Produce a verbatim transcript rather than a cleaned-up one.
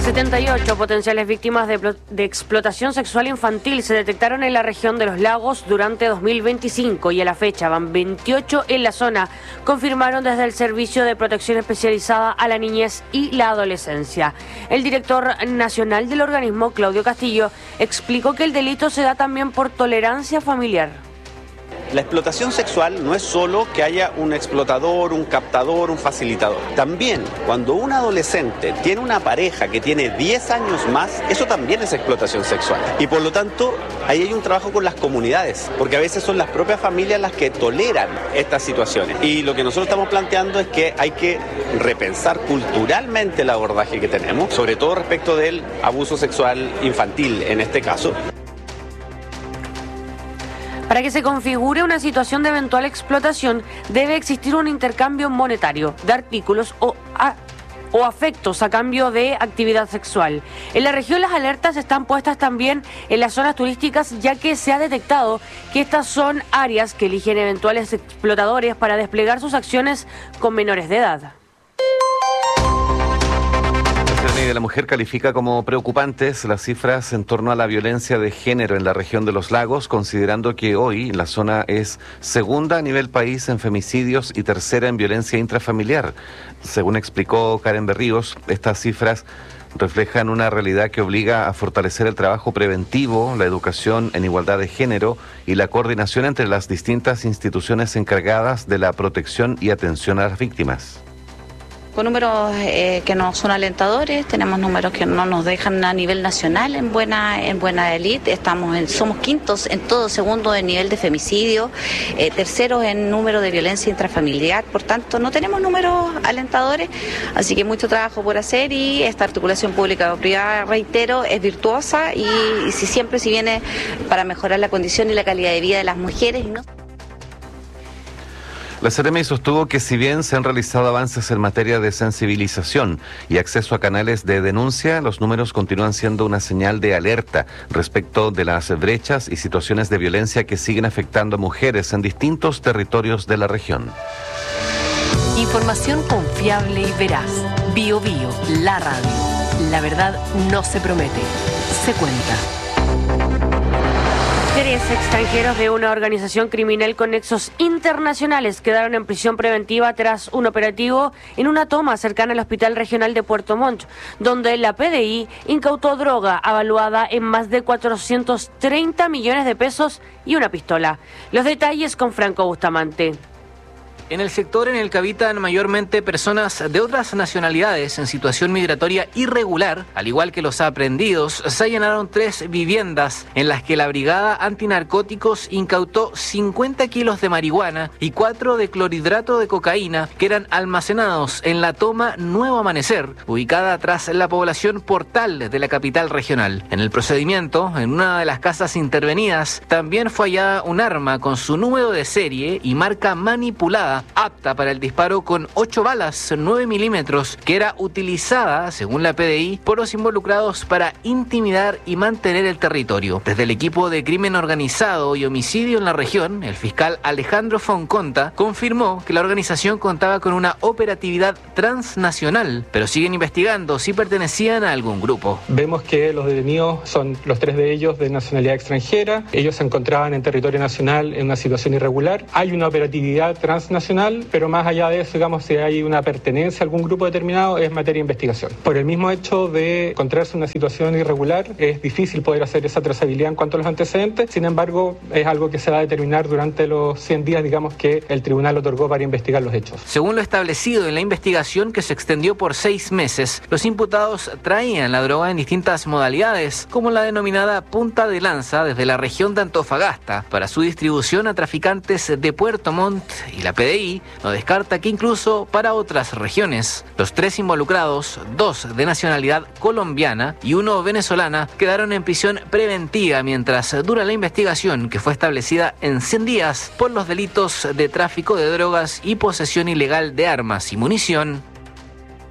setenta y ocho potenciales víctimas de, de explotación sexual infantil se detectaron en la región de Los Lagos durante dos mil veinticinco y a la fecha van veintiocho en la zona, confirmaron desde el Servicio de Protección Especializada a la Niñez y la Adolescencia. El director nacional del organismo, Claudio Castillo, explicó que el delito se da también por tolerancia familiar. La explotación sexual no es solo que haya un explotador, un captador, un facilitador. También, cuando un adolescente tiene una pareja que tiene diez años más, eso también es explotación sexual. Y por lo tanto, ahí hay un trabajo con las comunidades, porque a veces son las propias familias las que toleran estas situaciones. Y lo que nosotros estamos planteando es que hay que repensar culturalmente el abordaje que tenemos, sobre todo respecto del abuso sexual infantil en este caso. Para que se configure una situación de eventual explotación, debe existir un intercambio monetario de artículos o, a, o afectos a cambio de actividad sexual. En la región las alertas están puestas también en las zonas turísticas, ya que se ha detectado que estas son áreas que eligen eventuales explotadores para desplegar sus acciones con menores de edad. De la Mujer califica como preocupantes las cifras en torno a la violencia de género en la región de Los Lagos, considerando que hoy la zona es segunda a nivel país en femicidios y tercera en violencia intrafamiliar. Según explicó Karen Berríos, estas cifras reflejan una realidad que obliga a fortalecer el trabajo preventivo, la educación en igualdad de género y la coordinación entre las distintas instituciones encargadas de la protección y atención a las víctimas. Con números eh, que no son alentadores, tenemos números que no nos dejan a nivel nacional en buena en buena élite, estamos en, somos quintos en todo, segundo en nivel de femicidio, eh, terceros en número de violencia intrafamiliar, por tanto no tenemos números alentadores, así que mucho trabajo por hacer y esta articulación pública-privada, reitero, es virtuosa y, y si siempre si viene para mejorar la condición y la calidad de vida de las mujeres y no. La Seremi sostuvo que si bien se han realizado avances en materia de sensibilización y acceso a canales de denuncia, los números continúan siendo una señal de alerta respecto de las brechas y situaciones de violencia que siguen afectando a mujeres en distintos territorios de la región. Información confiable y veraz. Bio Bio, la radio. La verdad no se promete, se cuenta. Tres extranjeros de una organización criminal con nexos internacionales quedaron en prisión preventiva tras un operativo en una toma cercana al Hospital Regional de Puerto Montt, donde la P D I incautó droga avaluada en más de cuatrocientos treinta millones de pesos y una pistola. Los detalles con Franco Bustamante. En el sector en el que habitan mayormente personas de otras nacionalidades en situación migratoria irregular, al igual que los aprehendidos, se allanaron tres viviendas en las que la Brigada Antinarcóticos incautó cincuenta kilos de marihuana y cuatro de clorhidrato de cocaína que eran almacenados en la toma Nuevo Amanecer, ubicada tras la población Portal de la capital regional. En el procedimiento, en una de las casas intervenidas, también fue hallada un arma con su número de serie y marca manipulada, apta para el disparo con ocho balas nueve milímetros, que era utilizada, según la P D I, por los involucrados para intimidar y mantener el territorio. Desde el equipo de crimen organizado y homicidio en la región, el fiscal Alejandro Fonconta confirmó que la organización contaba con una operatividad transnacional, pero siguen investigando si pertenecían a algún grupo. Vemos que los detenidos son los tres de ellos de nacionalidad extranjera, ellos se encontraban en territorio nacional en una situación irregular, hay una operatividad transnacional, pero más allá de eso, digamos, si hay una pertenencia a algún grupo determinado, es materia de investigación. Por el mismo hecho de encontrarse en una situación irregular, es difícil poder hacer esa trazabilidad en cuanto a los antecedentes, sin embargo, es algo que se va a determinar durante los cien días, digamos, que el tribunal otorgó para investigar los hechos. Según lo establecido en la investigación, que se extendió por seis meses, los imputados traían la droga en distintas modalidades, como la denominada punta de lanza desde la región de Antofagasta, para su distribución a traficantes de Puerto Montt, y la P D I no descarta que incluso para otras regiones. Los tres involucrados, dos de nacionalidad colombiana y uno venezolana, quedaron en prisión preventiva mientras dura la investigación, que fue establecida en cien días por los delitos de tráfico de drogas y posesión ilegal de armas y munición.